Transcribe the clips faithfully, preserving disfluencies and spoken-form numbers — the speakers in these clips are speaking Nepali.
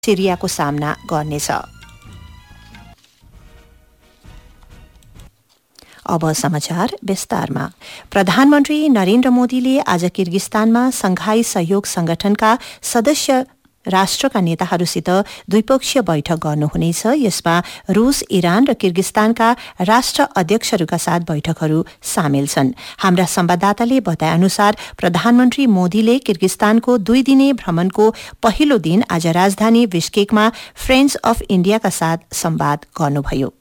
सिरियाको सामना गर्नेछ। अब समाचार विस्तारमा। प्रधानमन्त्री नरेन्द्र मोदीले आज किर्गिस्तानमा संघाई सहयोग संगठनका सदस्य राष्ट्रका नेताहरूसित द्विपक्षीय बैठक गर्नुहुनेछ। यसमा रूस, इरान र किर्गिस्तानका राष्ट्र अध्यक्षहरूका साथ बैठकहरू सामेल छन्। हाम्रा संवाददाताले बताए अनुसार प्रधानमन्त्री मोदीले किर्गिस्तानको दुई दिने भ्रमणको पहिलो दिन आज राजधानी बिश्केकमा फ्रेन्ड्स अफ इण्डियाका साथ संवाद गर्नुभयो।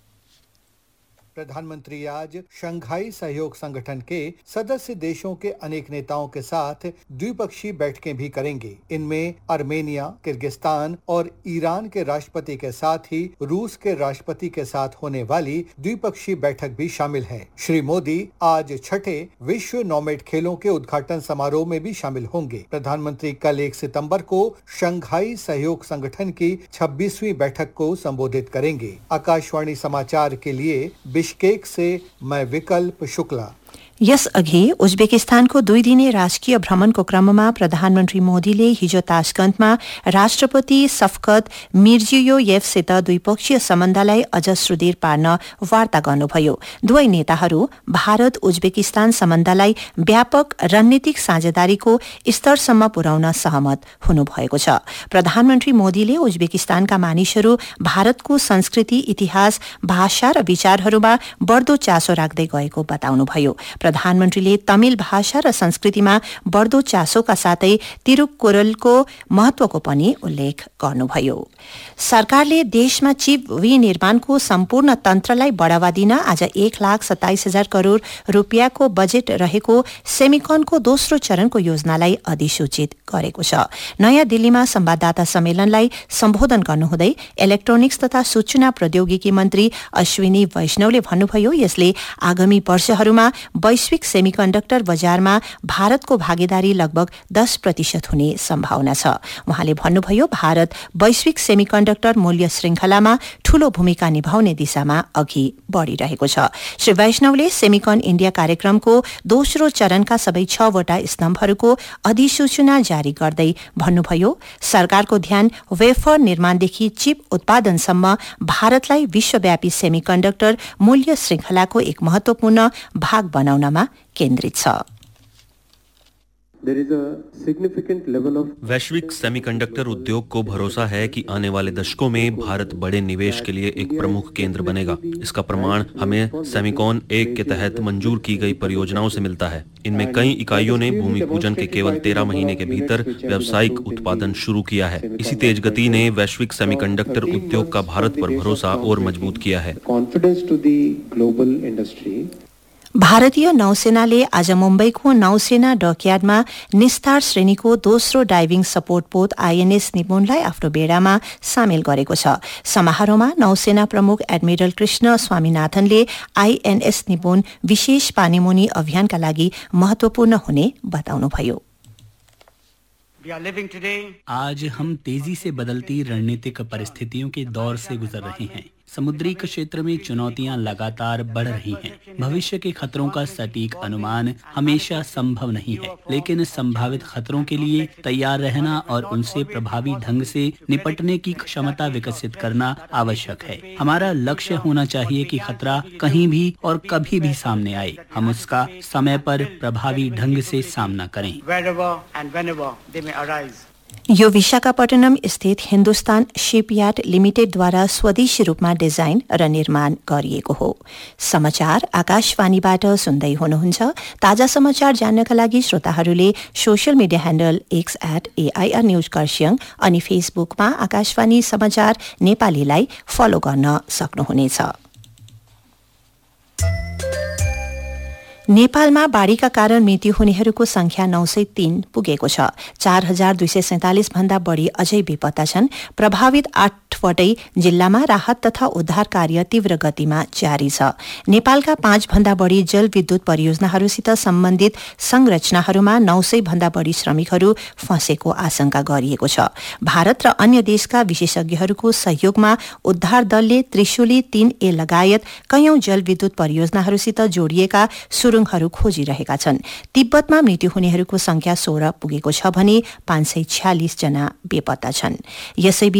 प्रधानमंत्री आज शंघाई सहयोग संगठन के सदस्य देशों के अनेक नेताओं के साथ द्विपक्षीय बैठकें भी करेंगे। इनमें अर्मेनिया, किर्गिस्तान और ईरान के राष्ट्रपति के साथ ही रूस के राष्ट्रपति के साथ होने वाली द्विपक्षीय बैठक भी शामिल है। श्री मोदी आज छठे विश्व नॉमेड खेलों के उद्घाटन समारोह में भी शामिल होंगे। प्रधानमंत्री कल एक सितंबर को शंघाई सहयोग संगठन की छब्बीसवीं बैठक को संबोधित करेंगे। आकाशवाणी समाचार के लिए बिश्केक से मैं विकल्प शुक्ला। यसअघि उज्बेकिस्तानको दुई दिने राजकीय भ्रमणको क्रममा प्रधानमन्त्री मोदीले हिजो ताशकन्दमा राष्ट्रपति शफकत मिर्जियोयेवसित द्विपक्षीय सम्बन्धलाई अझ सुदृढ पार्न वार्ता गर्नुभयो। दुवै नेताहरू भारत उज्बेकिस्तान सम्बन्धलाई व्यापक रणनीतिक साझेदारीको स्तरसम्म पुर्याउन सहमत हुनुभएको छ। प्रधानमन्त्री मोदीले उज्बेकिस्तानका मानिसहरू भारतको संस्कृति, इतिहास, भाषा र विचारहरूमा बढ्दो चासो राख्दै गएको बताउनुभयो। प्रधानमन्त्रीले तमिल भाषा र संस्कृतिमा बढ्दो चासोका साथै तिरुक्कुरलको महत्वको पनि उल्लेख गर्नुभयो। सरकारले देशमा चिप विनिर्माणको सम्पूर्ण तन्त्रलाई बढ़ावा दिन आज एक लाख सत्ताइस हजार करोड़ रूपियाँको बजेट रहेको सेमिकनको दोस्रो चरणको योजनालाई अधिसूचित गरेको छ। नयाँ दिल्लीमा संवाददाता सम्मेलनलाई सम्बोधन गर्नुहुँदै इलेक्ट्रोनिक्स तथा सूचना प्रौद्योगिकी मन्त्री अश्विनी वैष्णवले भन्नुभयो, यसले आगामी वर्षहरूमा वैश्विक सेमिकन्डक्टर बजारमा भारतको भागीदारी लगभग दस प्रतिशत हुने सम्भावना छ। उहाँले भन्नुभयो, भारत वैश्विक सेमिकन्डक्टर मूल्य श्रृंखलामा ठूलो भूमिका निभाउने दिशामा अघि बढ़िरहेको छ। श्री वैष्णवले सेमिकन इण्डिया कार्यक्रमको दोस्रो चरणका सबै छवटा स्तम्भहरूको अधिसूचना जारी गर्दै भन्नुभयो, सरकारको ध्यान वेफर निर्माणदेखि चिप उत्पादनसम्म भारतलाई विश्वव्यापी सेमिकन्डक्टर मूल्य श्रृंखलाको एक महत्वपूर्ण भाग बनाउनमा केन्द्रित छ। वैश्विक सेमीकंडक्टर उद्योग को भरोसा है कि आने वाले दशकों में भारत बड़े निवेश के लिए एक प्रमुख केंद्र बनेगा। इसका प्रमाण हमें सेमिकॉन एक के तहत मंजूर की गई परियोजनाओं से मिलता है। इनमें कई इकाइयों ने भूमि पूजन के केवल तेरह महीने के भीतर व्यावसायिक उत्पादन शुरू किया है। इसी तेज गति ने वैश्विक सेमीकंडक्टर उद्योग का भारत पर भरोसा और मजबूत किया है। भारतीय नौसेनाले आज मुम्बईको नौसेना डकयार्डमा निस्तार श्रेणीको दोस्रो डाइभिङ सपोर्ट पोत आईएनएस निपुणलाई आफ्नो बेडामा सामेल गरेको छ। समारोहमा नौसेना प्रमुख एडमिरल कृष्ण स्वामीनाथनले आईएनएस निपुण विशेष पानीमुनि अभियानका लागि महत्वपूर्ण हुने बताउनुभयो। आज हम तेजी से बदलती रणनीतिक परिस्थितियों के दौर से गुजर रहे हैं। समुद्री क्षेत्र में चुनौतियां लगातार बढ़ रही हैं। भविष्य के खतरों का सटीक अनुमान हमेशा संभव नहीं है, लेकिन संभावित खतरों के लिए तैयार रहना और उनसे प्रभावी ढंग से निपटने की क्षमता विकसित करना आवश्यक है। हमारा लक्ष्य होना चाहिए कि खतरा कहीं भी और कभी भी सामने आए, हम उसका समय पर प्रभावी ढंग से सामना करें। यो विशाखापट्टनम स्थित हिन्दुस्तान शिपयार्ड लिमिटेडद्वारा स्वदेशी रूपमा डिजाइन र निर्माण गरिएको हो। समाचार आकाशवाणीबाट सुन्दै हुनुहुन्छ। ताजा समाचार जान्नका लागि श्रोताहरूले social media handle x at AIR news Kurseong अनि फेसबुकमा आकाशवाणी समाचार नेपालीलाई फलो गर्न सक्नुहुनेछ। नेपालमा बाढ़ीका कारण मृत्यु हुनेहरूको संख्या नौ सय तीन पुगेको छ। चार हजार दुई सय सैंतालिस भन्दा बढ़ी अझै बेपत्ता छन्। प्रभावित आठवटै जिल्लामा राहत तथा उद्धार कार्य तीव्र गतिमा जारी छ। नेपालका पाँच भन्दा बढ़ी जल विद्युत परियोजनाहरूसित सम्बन्धित संरचनाहरूमा नौ सय भन्दा बढ़ी श्रमिकहरू फँसेको आशंका गरिएको छ। भारत र अन्य देशका विशेषज्ञहरूको सहयोगमा उद्धार दलले त्रिशुली तीन ए लगायत कैयौं जल विद्युत परियोजनाहरूसित जोडिएका सुरु सुरुङहरू खोजिरहेका छन्। तिब्बतमा मृत्यु हुनेहरूको संख्या सोह्र पुगेको छ भने पाँच सय छ्यालिस जना बेपत्ता छन्। यसै